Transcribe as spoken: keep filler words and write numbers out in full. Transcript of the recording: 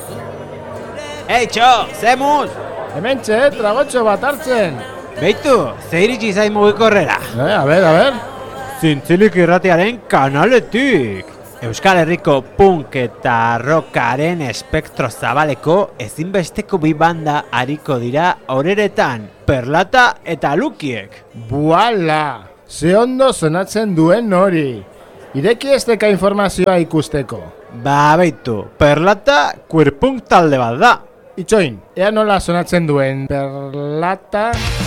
Eitxo, zemuz! Hementxe, tragotxo bat hartzen. Beitu, ze iritsi zain mugikorrera. Eh, a ber, a ber. Zintzilik irratiaren kanaletik. Euskal Herriko punk eta rockaren espektro zabaleko ezinbesteko bi banda ariko dira horeretan, Perlata eta Lukiek. Buala! Ze ondo sonatzen duen hori. Ireki esteka informazioa ikusteko. Ba, beitu, Perlata queer punk talde bat da. Itxoin, ea nola sonatzen duen Perlata...